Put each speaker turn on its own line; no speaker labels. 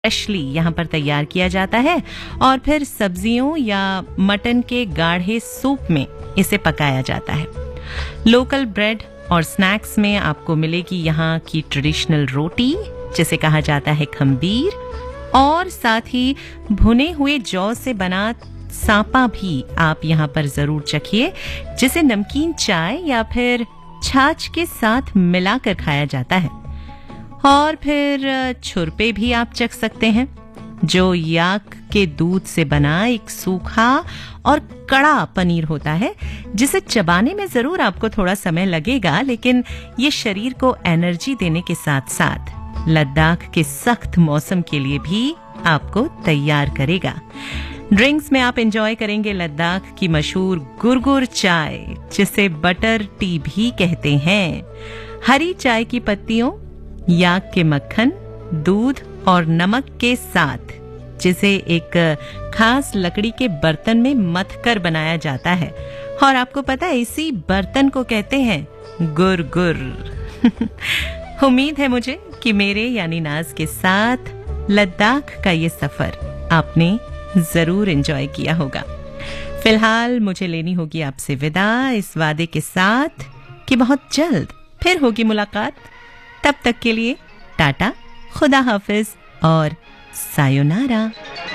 Freshly यहाँ पर तैयार किया जाता है और फिर सब्जियों या मटन के गाढ़े सूप में इसे पकाया जाता है। लोकल ब्रेड और स्नैक्स में आपको मिलेगी यहाँ की ट्रेडिशनल रोटी जिसे कहा जाता है खंबीर, और साथ ही भुने हुए जौ से बना सांपा भी आप यहाँ पर जरूर चखिए, जिसे नमकीन चाय या फिर छाछ के साथ मिलाकर खाया जाता है। और फिर छुरपे भी आप चख सकते हैं, जो याक के दूध से बना एक सूखा और कड़ा पनीर होता है, जिसे चबाने में जरूर आपको थोड़ा समय लगेगा, लेकिन ये शरीर को एनर्जी देने के साथ साथ लद्दाख के सख्त मौसम के लिए भी आपको तैयार करेगा। ड्रिंक्स में आप एंजॉय करेंगे लद्दाख की मशहूर गुरगुर चाय, जिसे बटर टी भी कहते हैं। हरी चाय की पत्तियों, याक के मक्खन, दूध और नमक के साथ, जिसे एक खास लकड़ी के बर्तन में मथ कर बनाया जाता है। और आपको पता है, इसी बर्तन को कहते हैं गुरगुर। उम्मीद है मुझे कि मेरे यानी नाज के साथ लद्दाख का ये सफर आपने जरूर एंजॉय किया होगा। फिलहाल मुझे लेनी होगी आपसे विदा, इस वादे के साथ कि बहुत जल्द फिर होगी मुलाकात। तब तक के लिए टाटा, खुदा हाफिज और सायोनारा।